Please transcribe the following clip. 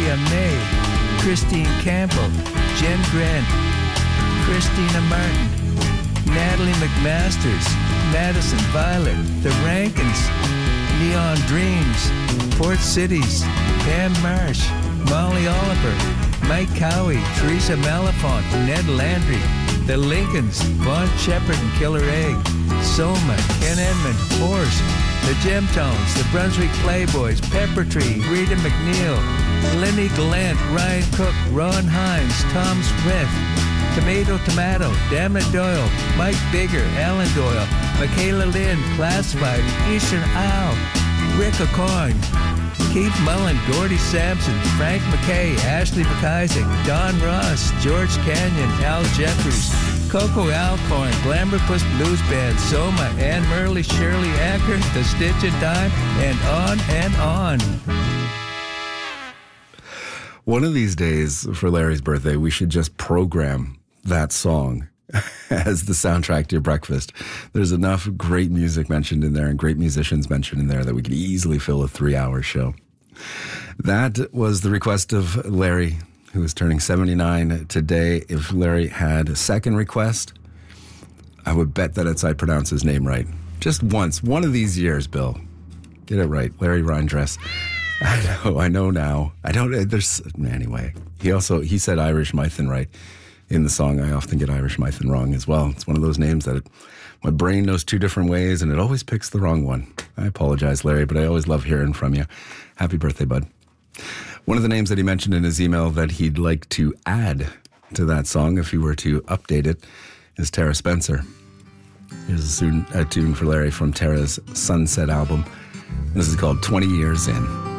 Maria May, Christine Campbell, Jen Grant, Christina Martin, Natalie McMasters, Madison Violet, The Rankins, Neon Dreams, Port Cities, Pam Marsh, Molly Oliver, Mike Cowie, Teresa Malafont, Ned Landry, The Lincolns, Vaughn Shepard and Killer Egg, Soma, Ken Edmund, Horse, The Gemtones, The Brunswick Playboys, Pepper Tree, Rita McNeil, Lenny Gallant, Ryan Cook, Ron Hines, Tom Smith, Tomato, Damned Doyle, Mike Bigger, Alan Doyle, Michaela Lynn, Classified, Eastern Isle, Rick O'Coin, Keith Mullen, Gordy Sampson, Frank McKay, Ashley McIsaac, Don Ross, George Canyon, Al Jeffries, Coco Alcorn, Glamourpuss Blues Band, Soma, Ann Murley, Shirley Acker, The Stitch and Dime, and on and on. One of these days for Larry's birthday, we should just program that song as the soundtrack to your breakfast. There's enough great music mentioned in there and great musicians mentioned in there that we could easily fill a 3-hour show. That was the request of Larry, who is turning 79 today. If Larry had a second request, I would bet that I pronounce his name right. Just once, one of these years, Bill. Get it right. Larry Reindress. I know now. Anyway. He said Irish Mython right in the song. I often get Irish Mython wrong as well. It's one of those names that my brain knows two different ways and it always picks the wrong one. I apologize, Larry, but I always love hearing from you. Happy birthday, bud. One of the names that he mentioned in his email that he'd like to add to that song, if he were to update it, is Tara Spencer. Here's a tune for Larry from Tara's Sunset album. This is called 20 Years In.